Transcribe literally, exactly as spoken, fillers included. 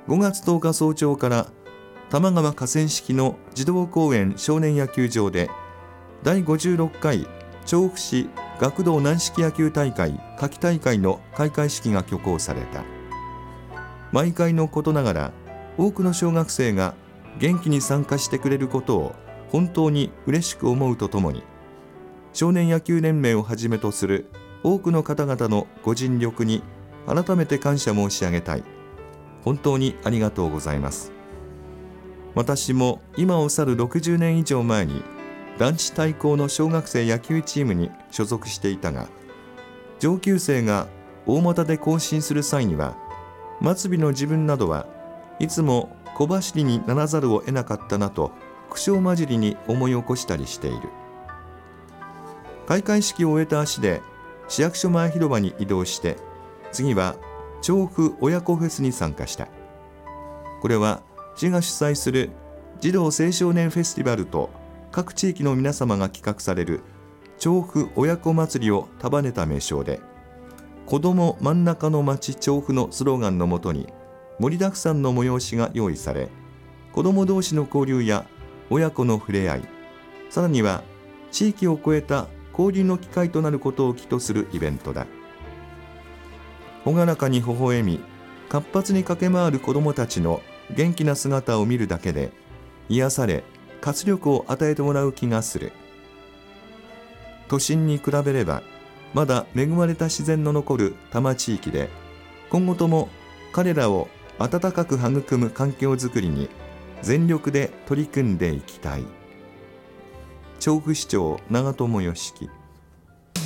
ごがつとおか早朝から多摩川河川敷の児童公園少年野球場でだいごじゅうろっかい調布市学童軟式野球大会夏季大会の開会式が挙行された。毎回のことながら多くの小学生が元気に参加してくれることを本当に嬉しく思うとともに、少年野球連盟をはじめとする多くの方々のご尽力に改めて感謝申し上げたい。本当にありがとうございます。私も今を去るろくじゅうねん以上前に男子対抗の小学生野球チームに所属していたが、上級生が大股で行進する際には末尾の自分などはいつも小走りにならざるを得なかったなと苦笑交じりに思い起こしたりしている。開会式を終えた足で市役所前広場に移動して、次は調布親子フェスに参加した。これは市が主催する児童青少年フェスティバルと各地域の皆様が企画される調布親子祭りを束ねた名称で、子ども真ん中の町調布のスローガンのもとに盛りだくさんの催しが用意され、子ども同士の交流や親子の触れ合い、さらには地域を超えた交流の機会となることを期とするイベントだ。朗らかに微笑み活発に駆け回る子どもたちの元気な姿を見るだけで癒され活力を与えてもらう気がする。都心に比べればまだ恵まれた自然の残る多摩地域で、今後とも彼らを温かく育む環境づくりに全力で取り組んでいきたい。調布市長長友義樹。